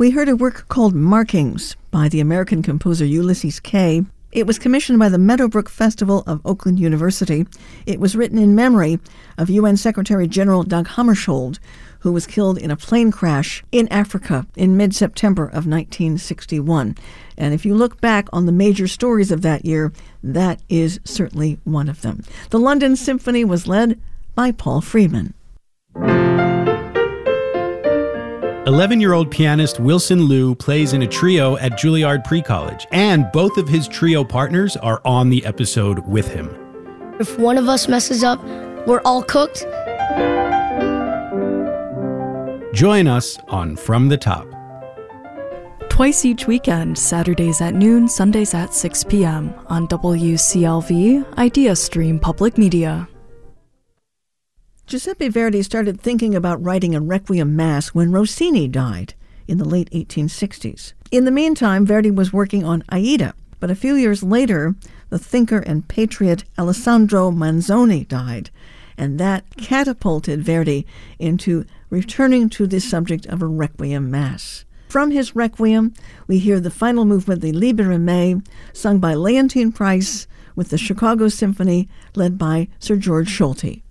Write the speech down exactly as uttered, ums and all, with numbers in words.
We heard a work called Markings by the American composer Ulysses Kay. It was commissioned by the Meadowbrook Festival of Oakland University. It was written in memory of U N Secretary General Dag Hammarskjöld, who was killed in a plane crash in Africa in mid-September of nineteen sixty-one. And if you look back on the major stories of that year, that is certainly one of them. The London Symphony was led by Paul Friedman. eleven-year-old pianist Wilson Liu plays in a trio at Juilliard Pre-College, and both of his trio partners are on the episode with him. If one of us messes up, we're all cooked. Join us on From the Top. Twice each weekend, Saturdays at noon, Sundays at six p.m. on W C L V, Idea Stream Public Media. Giuseppe Verdi started thinking about writing a Requiem Mass when Rossini died in the late eighteen sixties. In the meantime, Verdi was working on Aida, but a few years later, the thinker and patriot Alessandro Manzoni died, and that catapulted Verdi into returning to the subject of a Requiem Mass. From his Requiem, we hear the final movement, the Libera Me, sung by Leontyne Price with the Chicago Symphony, led by Sir George Solti.